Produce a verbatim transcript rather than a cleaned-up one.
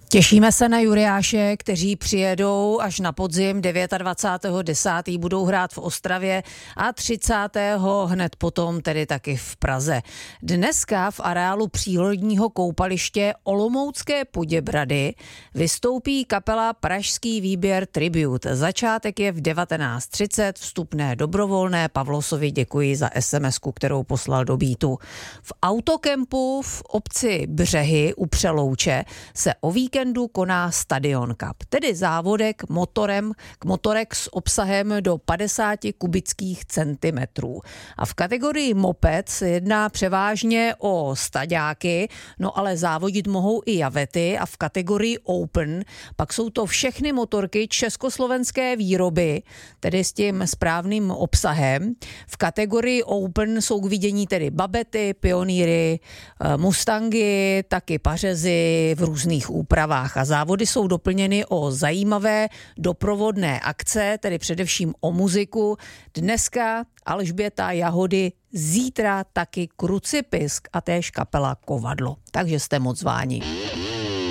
Těšíme se na juryáše, kteří přijedou až na podzim dvacátého devátého desátého budou hrát v Ostravě a třicátého hned potom tedy taky v Praze. Dneska v areálu přírodního koupaliště Olomoucké Poděbrady vystoupí kapela Pražský výběr Tribute. Začátek je v devatenáct třicet, vstupné dobrovolné. Pavlosovi děkuji za es em esku, kterou poslal do Beatu. V autokempu v obci Břehy u Přelouče se o víkendu koná Stadion Cup, tedy závodek motorem k motorek s obsahem do padesát kubických centimetrů. A v kategorii moped se jedná převážně o staďáky, no ale závodit mohou i javety a v kategorii Open pak jsou to všechny motorky československé výroby, tedy s tím správným obsahem. V kategorii Open jsou k vidění tedy babety, pionýry, mustangy, taky pařezy v různých úpravách. A závody jsou doplněny o zajímavé doprovodné akce, tedy především o muziku. Dneska Alžběta Jahody, zítra taky Krucipisk a též kapela Kovadlo. Takže jste moc zváni.